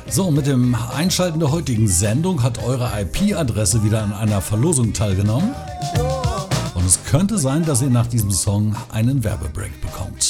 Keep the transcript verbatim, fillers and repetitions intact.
So, mit dem Einschalten der heutigen Sendung hat eure I P-Adresse wieder an einer Verlosung teilgenommen. Und es könnte sein, dass ihr nach diesem Song einen Werbebreak bekommt.